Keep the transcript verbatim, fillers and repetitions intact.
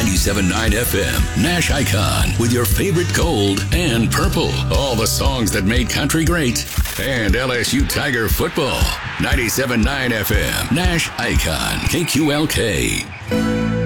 ninety-seven point nine F M, Nash Icon, with your favorite gold and purple. All the songs that made country great. And L S U Tiger football. ninety-seven point nine F M, Nash Icon, K Q L K.